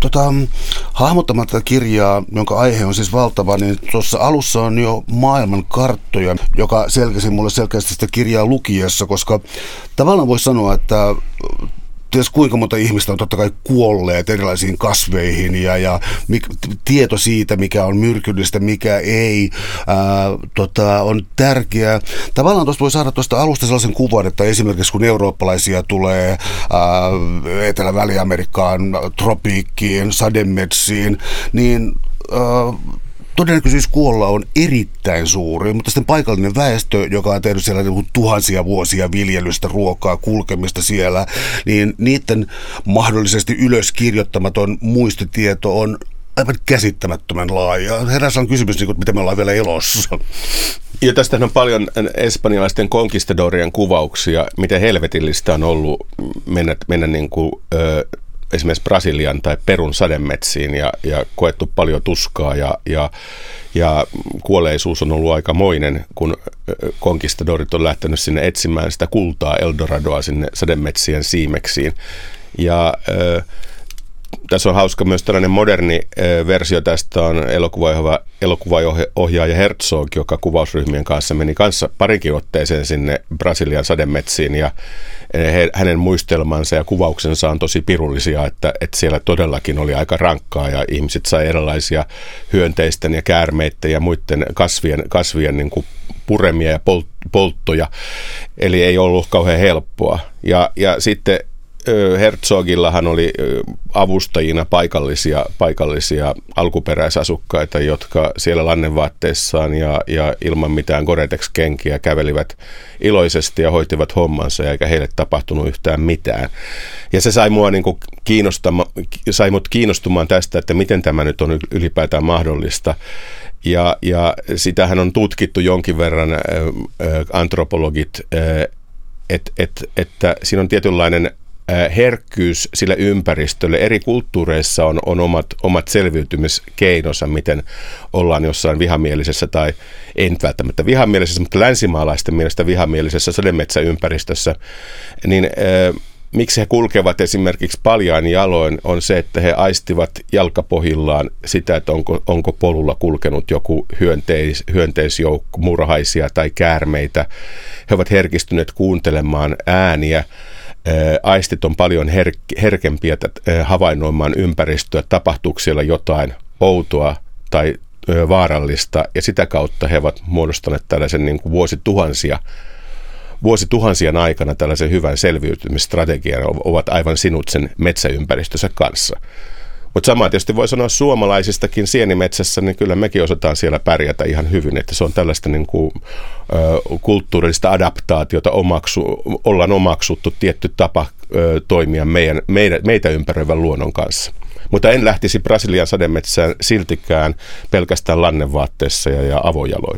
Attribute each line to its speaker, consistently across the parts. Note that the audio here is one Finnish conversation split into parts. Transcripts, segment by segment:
Speaker 1: Hahmottamaan tätä kirjaa, jonka aihe on siis valtava, niin tuossa alussa on jo maailman karttoja, joka selkäsi mulle selkeästi sitä kirjaa lukiessa, koska tavallaan voi sanoa, että ties kuinka monta ihmistä on totta kai kuolleet erilaisiin kasveihin ja tieto siitä, mikä on myrkyllistä, mikä ei, on tärkeää. Tavallaan tuosta voi saada tuosta alusta sellaisen kuvan, että esimerkiksi kun eurooppalaisia tulee Etelä-Väli-Amerikkaan, tropiikkiin, sademetsiin, niin todennäköisyys kuolla on erittäin suuri, mutta sitten paikallinen väestö, joka on tehnyt siellä tuhansia vuosia viljelystä, ruokaa, kulkemista siellä, niin niiden mahdollisesti ylöskirjoittamaton muistitieto on aivan käsittämättömän laaja. Herässä on kysymys, miten me ollaan vielä elossa.
Speaker 2: Ja tästä on paljon espanjalaisten konkistadorien kuvauksia, miten helvetillistä on ollut mennä niin kuin, esimerkiksi Brasilian tai Perun sademetsiin ja koettu paljon tuskaa ja kuolleisuus on ollut aikamoinen, kun konkistadorit on lähtenyt sinne etsimään sitä kultaa, Eldoradoa sinne sademetsien siimeksiin. Ja tässä on hauska myös tällainen moderni versio tästä on elokuvaohjaaja Herzog, joka kuvausryhmien kanssa meni kanssa parinkin otteeseen sinne Brasilian sademetsiin ja hänen muistelmansa ja kuvauksensa on tosi pirullisia, että siellä todellakin oli aika rankkaa ja ihmiset sai erilaisia hyönteisten ja käärmeiden ja muiden kasvien niin kuin puremia ja polttoja, eli ei ollut kauhean helppoa. Ja sitten Herzogillahan oli avustajina paikallisia alkuperäisasukkaita, jotka siellä lannenvaatteissaan ja ilman mitään Gore-Tex-kenkiä kävelivät iloisesti ja hoitivat hommansa, eikä heille tapahtunut yhtään mitään. Ja se sai mut kiinnostumaan tästä, että miten tämä nyt on ylipäätään mahdollista. Ja sitähän on tutkittu jonkin verran antropologit, että siinä on tietynlainen herkkyys sille ympäristölle. Eri kulttuureissa on omat selviytymiskeinonsa, miten ollaan jossain vihamielisessä tai ei nyt välttämättä vihamielisessä, mutta länsimaalaisten mielestä vihamielisessä sademetsäympäristössä, niin miksi he kulkevat esimerkiksi paljain jaloin on se, että he aistivat jalkapohjillaan sitä, että onko polulla kulkenut joku hyönteisjoukko, murhaisia tai käärmeitä. He ovat herkistyneet kuuntelemaan ääniä. Aistit on paljon herkempiä havainnoimaan ympäristöä, tapahtuuko siellä jotain outoa tai vaarallista, ja sitä kautta he ovat muodostaneet tällaisen niin kuin vuosituhansien aikana tällaisen hyvän selviytymisstrategian, ovat aivan sinut sen metsäympäristönsä kanssa. Mutta samaa tietysti voi sanoa suomalaisistakin sienimetsässä, niin kyllä mekin osataan siellä pärjätä ihan hyvin, että se on tällaista niin kuin, kulttuurillista adaptaatiota, ollaan omaksuttu tietty tapa toimia meitä ympäröivän luonnon kanssa. Mutta en lähtisi Brasilian sademetsään siltikään pelkästään lannenvaatteessa ja avojaloin.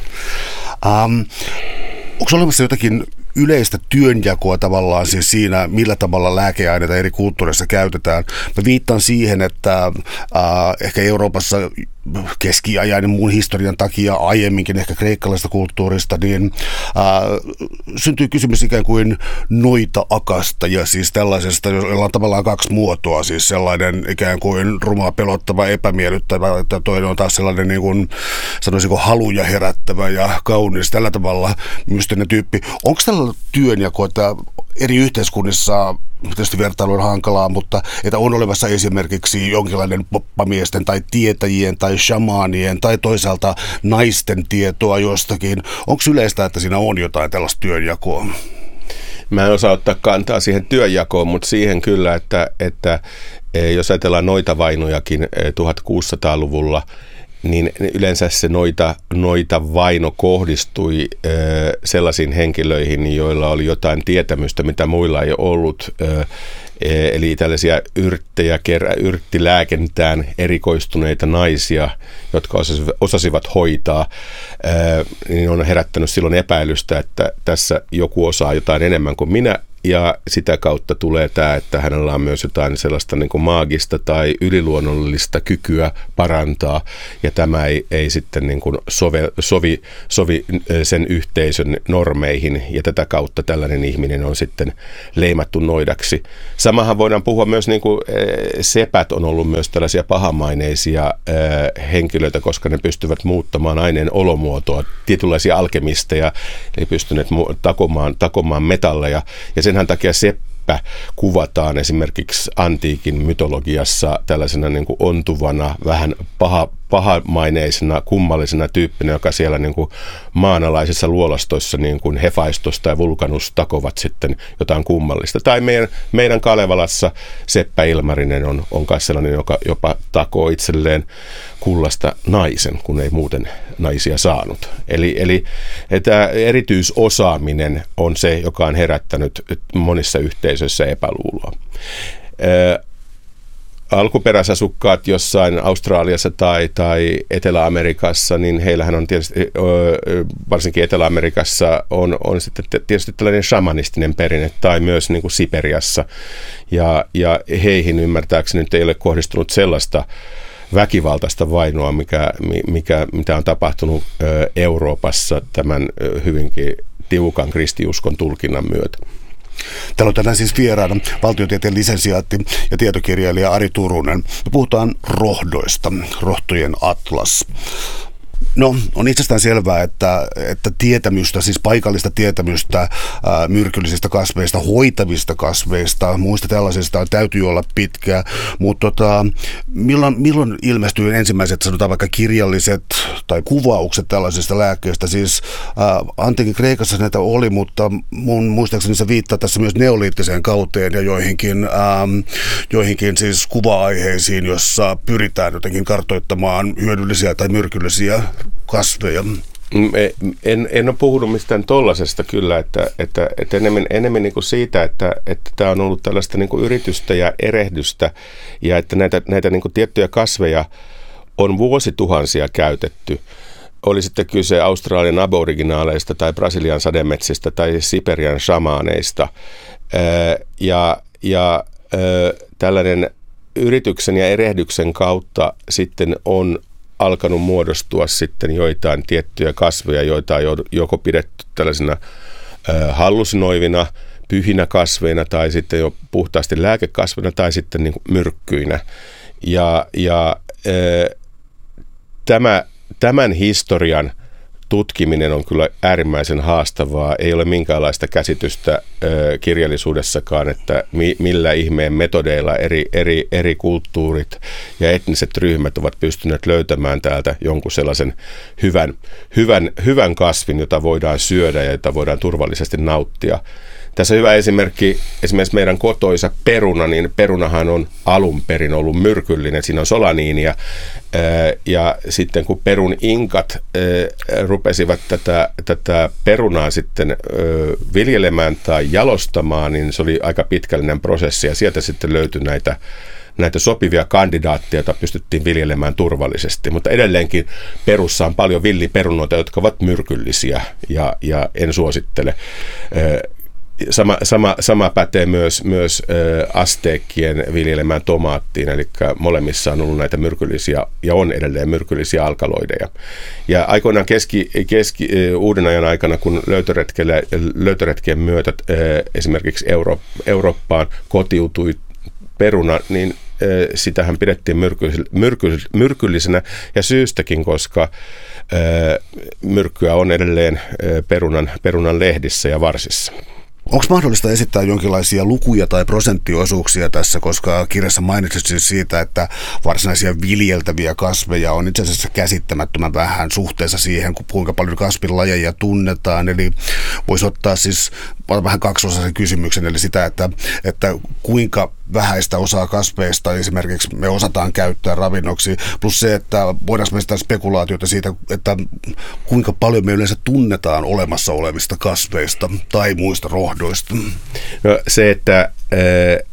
Speaker 1: Onko olemassa jotakin yleistä työnjakoa tavallaan siis siinä, millä tavalla lääkeaineita eri kulttuureissa käytetään? Mä viittaan siihen, että ehkä Euroopassa keskiajan muun historian takia aiemminkin ehkä kreikkalaisesta kulttuurista, niin syntyy kysymys ikään kuin noita-akasta ja siis tällaisesta, jolla on tavallaan kaksi muotoa, siis sellainen ikään kuin ruma, pelottava, epämiellyttävä, että toinen on taas sellainen niin kuin, sanoisinko, haluja herättävä ja kaunis, tällä tavalla mystinen tyyppi. Onko tällä työnjako, että eri yhteiskunnissa tietysti vertailu on hankalaa, mutta että on olevassa esimerkiksi jonkinlainen poppamiesten tai tietäjien tai shamaanien tai toisaalta naisten tietoa jostakin. Onko yleistä, että siinä on jotain tällaista työnjakoa?
Speaker 2: Mä en osaa ottaa kantaa siihen työnjakoon, mutta siihen kyllä, että jos ajatellaan noita vainojakin 1600-luvulla, niin yleensä se noita vaino kohdistui sellaisiin henkilöihin, joilla oli jotain tietämystä, mitä muilla ei ollut. Eli tällaisia yrttilääkentään erikoistuneita naisia, jotka osasivat hoitaa, niin on herättänyt silloin epäilystä, että tässä joku osaa jotain enemmän kuin minä. ja sitä kautta tulee tämä, että hänellä on myös jotain sellaista niin kuin maagista tai yliluonnollista kykyä parantaa, ja tämä ei sitten niin kuin sovi sen yhteisön normeihin, ja tätä kautta tällainen ihminen on sitten leimattu noidaksi. Samahan voidaan puhua myös, niin kuin sepät on ollut myös tällaisia pahamaineisia henkilöitä, koska ne pystyvät muuttamaan aineen olomuotoa, tietynlaisia alkemisteja, eli pystyneet takomaan metalleja, ja senhän takia seppä kuvataan esimerkiksi antiikin mytologiassa tällaisena niin kuin ontuvana, vähän pahamaineisena, kummallisena tyyppinä, joka siellä niin kuin maanalaisissa luolastoissa niin kuin Hefaistosta tai Vulkanus takovat sitten jotain kummallista. Tai meidän Kalevalassa Seppä Ilmarinen on myös sellainen, joka jopa takoo itselleen kullasta naisen, kun ei muuten naisia saanut. Eli tämä erityisosaaminen on se, joka on herättänyt monissa yhteisöissä epäluuloa. Alkuperäisasukkaat jossain Australiassa tai Etelä-Amerikassa, niin heillähän on tietysti, varsinkin Etelä-Amerikassa on sitten tietysti tällainen shamanistinen perinne, tai myös niin kuin Siperiassa. Ja heihin ymmärtääkseni nyt ei ole kohdistunut sellaista väkivaltaista vainoa, mitä on tapahtunut Euroopassa tämän hyvinkin tiukan kristiuskon tulkinnan myötä.
Speaker 1: Täällä on tänään siis vieraana valtiotieteen lisensiaatti ja tietokirjailija Ari Turunen. Me puhutaan rohdoista, rohtojen atlas. No, on itsestään selvää, että tietämystä, siis paikallista tietämystä myrkyllisistä kasveista, hoitavista kasveista, muista tällaisista täytyy olla pitkää, mutta milloin ilmestyy ensimmäiset, sanotaan vaikka kirjalliset tai kuvaukset tällaisista lääkkeistä? Siis antiikin Kreikassa näitä oli, mutta mun muistaakseni se viittaa tässä myös neoliittiseen kauteen ja joihinkin siis kuva-aiheisiin, jossa pyritään jotenkin kartoittamaan hyödyllisiä tai myrkyllisiä kasveja.
Speaker 2: En ole puhunut mistään tollasesta kyllä, että enemmän niin kuin siitä, että tämä on ollut tällaista niin kuin yritystä ja erehdystä, ja että näitä niin kuin tiettyjä kasveja on vuosituhansia käytetty. Oli sitten kyse Australian aboriginaaleista tai Brasilian sademetsistä tai Siperian shamaaneista. Tällainen yrityksen ja erehdyksen kautta sitten on alkanut muodostua sitten joitain tiettyjä kasveja, joita on joko pidetty tällaisina hallusinoivina, pyhinä kasveina tai sitten jo puhtaasti lääkekasveina tai sitten niin kuin myrkkyinä. Tämän historian tutkiminen on kyllä äärimmäisen haastavaa. Ei ole minkäänlaista käsitystä kirjallisuudessakaan, että millä ihmeen metodeilla eri kulttuurit ja etniset ryhmät ovat pystyneet löytämään täältä jonkun sellaisen hyvän kasvin, jota voidaan syödä ja jota voidaan turvallisesti nauttia. Tässä hyvä esimerkki, esimerkiksi meidän kotoisa peruna, niin perunahan on alun perin ollut myrkyllinen, siinä on solaniinia, ja sitten kun perun inkat rupesivat tätä perunaa sitten viljelemään tai jalostamaan, niin se oli aika pitkällinen prosessi, ja sieltä sitten löytyi näitä sopivia kandidaatteja, joita pystyttiin viljelemään turvallisesti, mutta edelleenkin perussa on paljon villiperunoita, jotka ovat myrkyllisiä, ja en suosittele. Sama pätee myös asteekkien viljelemään tomaattiin, eli molemmissa on ollut näitä myrkyllisiä ja on edelleen myrkyllisiä alkaloideja. Ja aikoinaan uuden ajan aikana, kun löytöretkien myötä esimerkiksi Eurooppaan kotiutui peruna, niin sitähän pidettiin myrkyllisenä ja syystäkin, koska myrkkyä on edelleen perunan lehdissä ja varsissa.
Speaker 1: Onko mahdollista esittää jonkinlaisia lukuja tai prosenttiosuuksia tässä, koska kirjassa mainitsit siis siitä, että varsinaisia viljeltäviä kasveja on itse asiassa käsittämättömän vähän suhteessa siihen, kuinka paljon kasvilajeja tunnetaan. Eli voisi ottaa siis vähän kaksiosaisen kysymyksen, eli sitä, että kuinka vähäistä osaa kasveista esimerkiksi me osataan käyttää ravinnoksi, plus se, että voidaanko me sitä spekulaatiota siitä, että kuinka paljon me yleensä tunnetaan olemassa olevista kasveista tai muista rohdoista.
Speaker 2: No se, että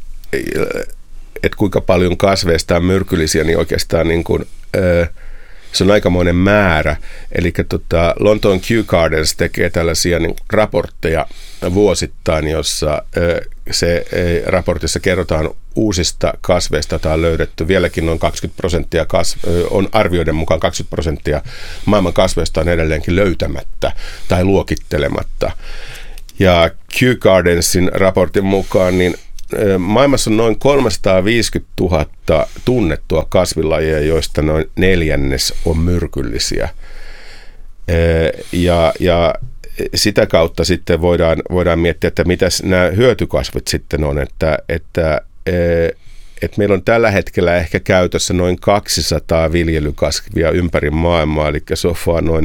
Speaker 2: kuinka paljon kasveista on myrkyllisiä, niin oikeastaan niin kuin, Se on aikamoinen määrä. Eli Lontoon Kew Gardens tekee tällaisia niin raportteja vuosittain, jossa raportissa kerrotaan uusista kasveista, joita on löydetty. Vieläkin noin 20% on arvioiden mukaan 20% maailman kasveista on edelleenkin löytämättä tai luokittelematta. Ja Kew Gardensin raportin mukaan niin maailmassa on noin 350 000 tunnettua kasvilajeja, joista noin 1/4 on myrkyllisiä. Ja sitä kautta sitten voidaan miettiä, että mitäs nämä hyötykasvit sitten on, että meillä on tällä hetkellä ehkä käytössä noin 200 viljelykasvia ympäri maailmaa, eli sofaa noin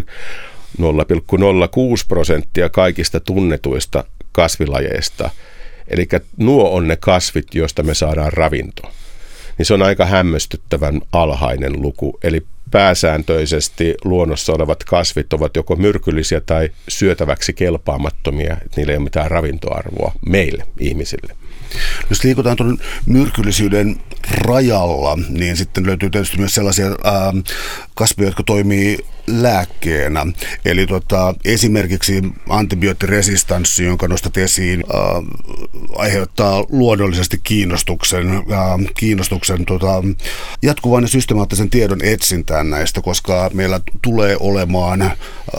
Speaker 2: 0,06% kaikista tunnetuista kasvilajeista. Eli nuo on ne kasvit, joista me saadaan ravinto. Niin se on aika hämmästyttävän alhainen luku. Eli pääsääntöisesti luonnossa olevat kasvit ovat joko myrkyllisiä tai syötäväksi kelpaamattomia, että niillä ei ole mitään ravintoarvoa meille, ihmisille.
Speaker 1: Jos liikutaan tuon myrkyllisyyden rajalla, niin sitten löytyy tietysti myös sellaisia kasveja, jotka toimii lääkkeenä. Eli esimerkiksi antibioottiresistanssi, jonka nostat esiin, aiheuttaa luonnollisesti kiinnostuksen jatkuvan ja systemaattisen tiedon etsintään näistä, koska meillä tulee olemaan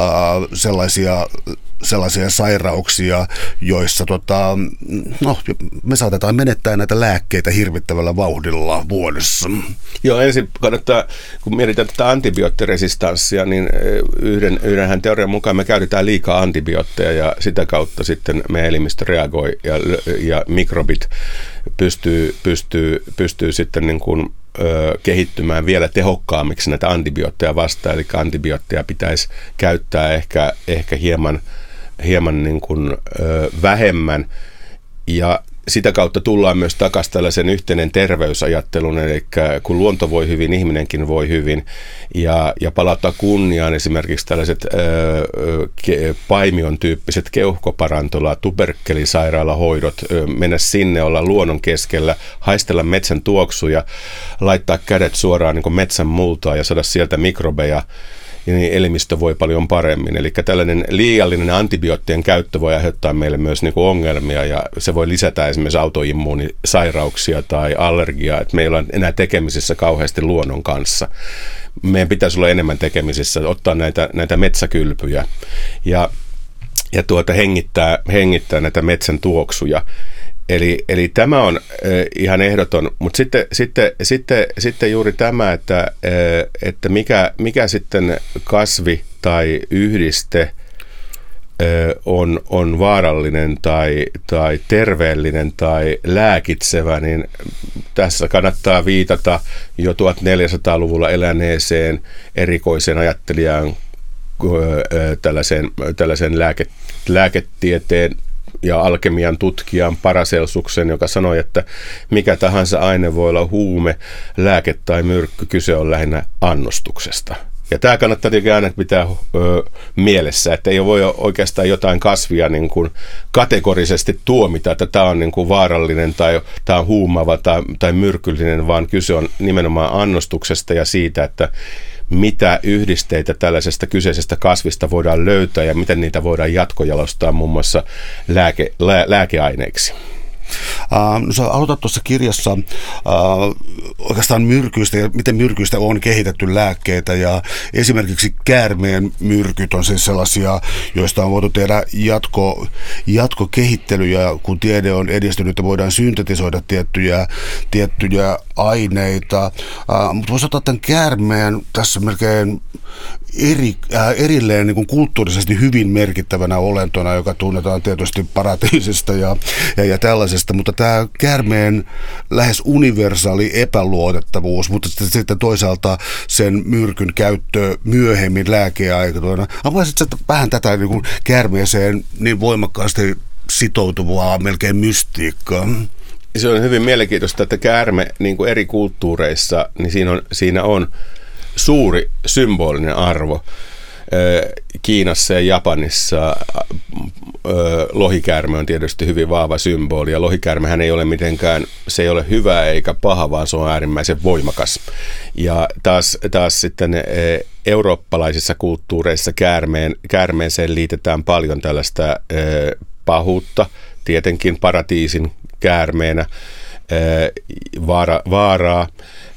Speaker 1: sellaisia sairauksia, joissa me saatetaan menettää näitä lääkkeitä hirvittävällä vauhdilla vuodessa.
Speaker 2: Joo, ensin kannattaa, kun mietitään tätä antibioottiresistanssia, niin yhdenhän teorian mukaan me käytetään liikaa antibiootteja ja sitä kautta sitten meidän elimistö reagoi ja mikrobit pystyy sitten niin kuin kehittymään vielä tehokkaammiksi näitä antibiootteja vastaan, eli antibiootteja pitäisi käyttää ehkä hieman niin kuin, vähemmän, ja sitä kautta tullaan myös takaisin tällaisen yhteinen terveysajattelun, eli kun luonto voi hyvin, ihminenkin voi hyvin, ja palata kunniaan esimerkiksi tällaiset Paimion tyyppiset keuhkoparantola, tuberkkelisairaalahoidot, mennä sinne, olla luonnon keskellä, haistella metsän tuoksuja, laittaa kädet suoraan niin kuin metsän multaan ja saada sieltä mikrobeja, niin elimistö voi paljon paremmin. Eli tällainen liiallinen antibioottien käyttö voi aiheuttaa meille myös niin kuin ongelmia, ja se voi lisätä esimerkiksi autoimmuunisairauksia tai allergiaa, että me ei ole enää tekemisissä kauheasti luonnon kanssa. Meidän pitäisi olla enemmän tekemisissä, ottaa näitä metsäkylpyjä ja hengittää näitä metsän tuoksuja. Eli tämä on ihan ehdoton, mutta sitten juuri tämä, että mikä sitten kasvi tai yhdiste on vaarallinen tai terveellinen tai lääkitsevä, niin tässä kannattaa viitata jo 1400-luvulla eläneeseen erikoisen ajattelijaan, tällaisen lääketieteen ja alkemian tutkijan Paracelsuksen, joka sanoi, että mikä tahansa aine voi olla huume, lääke tai myrkky, kyse on lähinnä annostuksesta. Ja tämä kannattaa tietenkin aina pitää mielessä, että ei voi oikeastaan jotain kasvia niin kuin kategorisesti tuomita, että tämä on niin kuin vaarallinen tai tämä on huumaava tai myrkyllinen, vaan kyse on nimenomaan annostuksesta ja siitä, että mitä yhdisteitä tällaisesta kyseisestä kasvista voidaan löytää ja miten niitä voidaan jatkojalostaa muun muassa lääkeaineiksi.
Speaker 1: Sä aloitat tuossa kirjassa oikeastaan myrkyistä ja miten myrkyistä on kehitetty lääkkeitä, ja esimerkiksi käärmeen myrkyt on siis sellaisia, joista on voitu tehdä jatkokehittelyjä, kun tiede on edistynyt ja voidaan syntetisoida tiettyjä aineita. Mutta voisi ottaa tämän käärmeen tässä melkein erilleen niin kuin kulttuurisesti hyvin merkittävänä olentona, joka tunnetaan tietysti paratiisista ja tällaisesta, mutta tämä käärmeen lähes universaali epäluotettavuus, mutta sitten toisaalta sen myrkyn käyttö myöhemmin lääkeaikatoina. Avaisitko vähän tätä niin kuin käärmeeseen niin voimakkaasti sitoutuvaa melkein mystiikkaa?
Speaker 2: Se on hyvin mielenkiintoista, että käärme niin kuin eri kulttuureissa, niin siinä on suuri symbolinen arvo. Kiinassa ja Japanissa lohikäärme on tietysti hyvin vahva symboli, ja lohikäärmehän ei ole mitenkään, se ei ole hyvä eikä paha, vaan se on äärimmäisen voimakas. Ja taas sitten eurooppalaisissa kulttuureissa käärmeeseen liitetään paljon tällaista pahuutta, tietenkin paratiisin käärmeenä, vaaraa.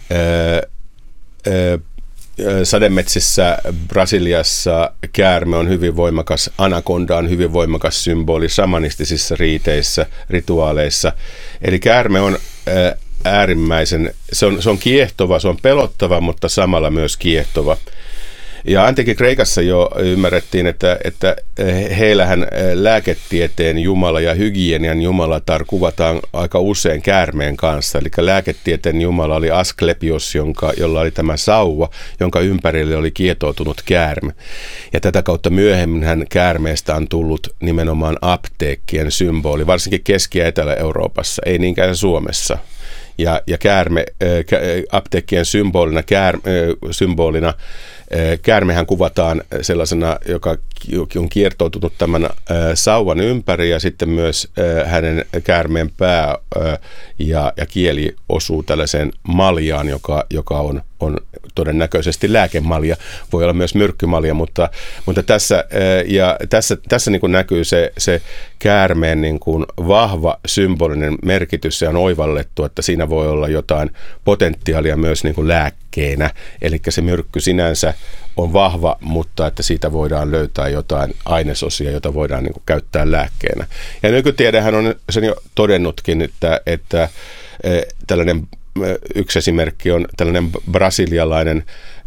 Speaker 2: Sademetsissä Brasiliassa käärme on hyvin voimakas, anakonda on hyvin voimakas symboli shamanistisissa riiteissä, rituaaleissa. Eli käärme on äärimmäisen, se on kiehtova, se on pelottava, mutta samalla myös kiehtova. Ja antiikin Kreikassa jo ymmärrettiin, että heillähän lääketieteen jumala ja hygienian jumalatar kuvataan aika usein käärmeen kanssa. Eli lääketieteen jumala oli Asklepios, jolla oli tämä sauva, jonka ympärille oli kietoutunut käärme. Ja tätä kautta myöhemmin käärmeestä on tullut nimenomaan apteekkien symboli, varsinkin Keski- ja Etelä-Euroopassa, ei niinkään Suomessa. Ja käärme apteekkien symbolina käärmehän kuvataan sellaisena, joka on kiertoutunut tämän sauvan ympäri, ja sitten myös hänen käärmeen pää ja kieli osuu tällaiseen maljaan, joka on todennäköisesti lääkemalja, voi olla myös myrkkymalja, mutta tässä niin kuin näkyy se käärmeen niin kuin vahva symbolinen merkitys. Se on oivallettu, että siinä voi olla jotain potentiaalia myös niin kuin lääkkeenä, eli se myrkky sinänsä on vahva, mutta että siitä voidaan löytää jotain ainesosia, jota voidaan niin kuin käyttää lääkkeenä. Ja nykytiedehän on sen jo todennutkin, että tällainen yksi esimerkki on tällainen brasilialainen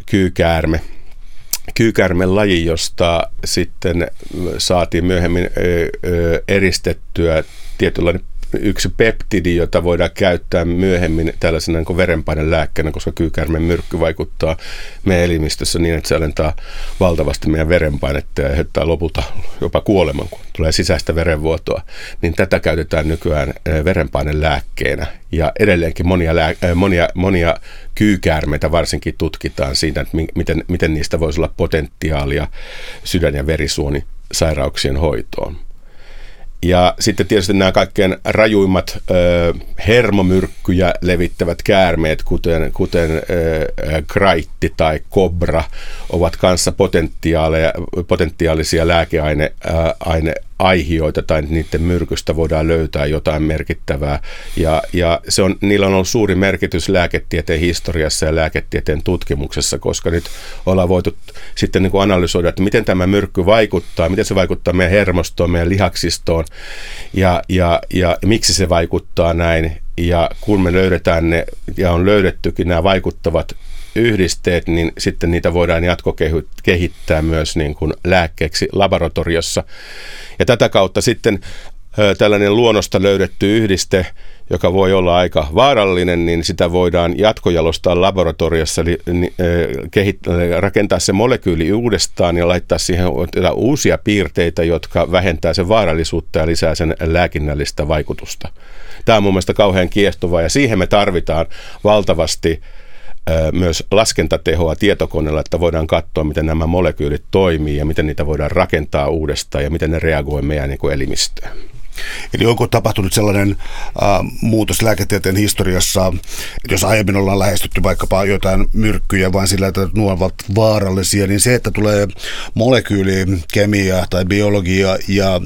Speaker 2: kyykäärmen laji, josta sitten saatiin myöhemmin eristettyä tietynlainen yksi peptidi, jota voidaan käyttää myöhemmin tällaisena niin kuin verenpainelääkkeenä, koska kyykäärmen myrkky vaikuttaa meidän elimistössä niin, että se alentaa valtavasti meidän verenpainetta ja aiheuttaa lopulta jopa kuoleman, kun tulee sisäistä verenvuotoa. Niin tätä käytetään nykyään verenpainelääkkeenä. Ja edelleenkin monia kyykäärmeitä varsinkin tutkitaan siitä, että miten niistä voisi olla potentiaalia sydän- ja verisuonisairauksien hoitoon. Ja sitten tietysti nämä kaikkein rajuimmat hermomyrkkyjä levittävät käärmeet, kuten kraitti tai kobra, ovat kanssa potentiaalisia lääkeaihioita, tai niiden myrkystä voidaan löytää jotain merkittävää. Ja niillä on ollut suuri merkitys lääketieteen historiassa ja lääketieteen tutkimuksessa, koska nyt ollaan voitu sitten niin kuin analysoida, että miten tämä myrkky vaikuttaa, miten se vaikuttaa meidän hermostoon, meidän lihaksistoon, ja miksi se vaikuttaa näin. Ja kun me löydetään ne, ja on löydettykin nämä vaikuttavat yhdisteet, niin sitten niitä voidaan jatkokehittää myös niin kuin lääkkeeksi laboratoriossa. Ja tätä kautta sitten tällainen luonnosta löydetty yhdiste, joka voi olla aika vaarallinen, niin sitä voidaan jatkojalostaa laboratoriossa, rakentaa se molekyyli uudestaan ja laittaa siihen uusia piirteitä, jotka vähentää sen vaarallisuutta ja lisää sen lääkinnällistä vaikutusta. Tämä on mun mielestä kauhean kiehtovaa, ja siihen me tarvitaan valtavasti myös laskentatehoa tietokoneella, että voidaan katsoa, miten nämä molekyylit toimii ja miten niitä voidaan rakentaa uudestaan ja miten ne reagoi meidän niin kuin elimistöön.
Speaker 1: Eli onko tapahtunut sellainen muutos lääketieteen historiassa, jos aiemmin ollaan lähestytty vaikkapa jotain myrkkyjä vain sillä, että nuo ovat vaarallisia, niin se, että tulee molekyylikemia tai biologia ja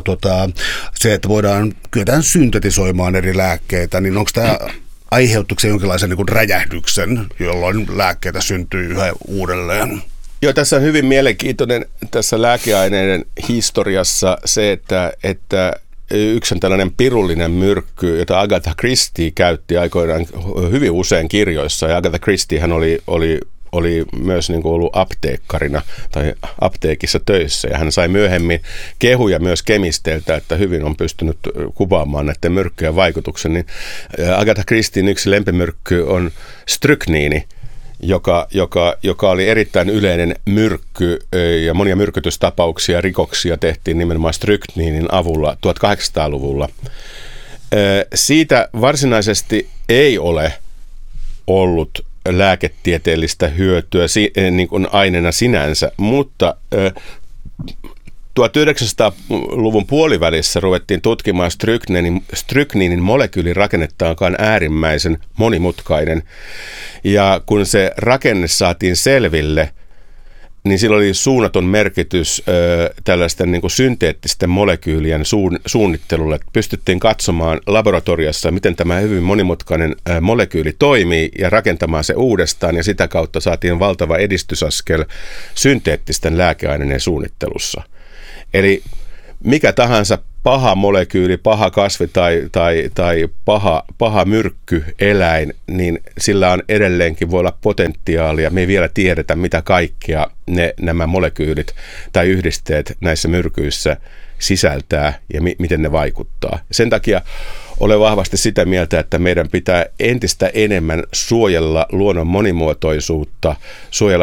Speaker 1: se, että kyetään syntetisoimaan eri lääkkeitä, niin onko tämä aiheuttuiko se jonkinlaisen niin kuin räjähdyksen, jolloin lääkkeitä syntyy yhä uudelleen?
Speaker 2: Joo, tässä on hyvin mielenkiintoinen tässä lääkeaineiden historiassa se, että yksi on tällainen pirullinen myrkky, jota Agatha Christie käytti aikoinaan hyvin usein kirjoissa. Ja Agatha Christiehän oli myös niin kuin ollut apteekkarina tai apteekissa töissä, ja hän sai myöhemmin kehuja myös kemisteiltä, että hyvin on pystynyt kuvaamaan näiden myrkkyjen vaikutuksen. Niin Agatha Christien yksi lempimyrkky on strykniini, joka oli erittäin yleinen myrkky, ja monia myrkytystapauksia ja rikoksia tehtiin nimenomaan strykniinin avulla 1800-luvulla. Siitä varsinaisesti ei ole ollut lääketieteellistä hyötyä niin kuin aineena sinänsä, mutta 1900-luvun puolivälissä ruvettiin tutkimaan strykniinin molekyylirakennetta, joka on äärimmäisen monimutkainen. Ja kun se rakenne saatiin selville, niin sillä oli suunnaton merkitys tällaisten niin kuin synteettisten molekyylien suunnittelulle. Että pystyttiin katsomaan laboratoriossa, miten tämä hyvin monimutkainen molekyyli toimii ja rakentamaan se uudestaan. Ja sitä kautta saatiin valtava edistysaskel synteettisten lääkeaineiden suunnittelussa. Eli mikä tahansa paha molekyyli, paha kasvi tai paha myrkkyeläin, niin sillä on edelleenkin voi olla potentiaalia. Me ei vielä tiedetä, mitä kaikkea nämä molekyylit tai yhdisteet näissä myrkyissä sisältää ja miten ne vaikuttaa. Sen takia olen vahvasti sitä mieltä, että meidän pitää entistä enemmän suojella luonnon monimuotoisuutta, suojella